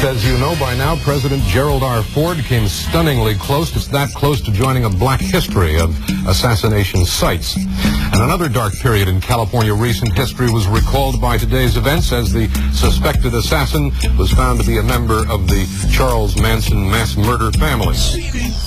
As you know by now, President Gerald R. Ford came stunningly close. It's that close to joining a black history of assassination sites. And another dark period in California recent history was recalled by today's events as the suspected assassin was found to be a member of the Charles Manson mass murder family.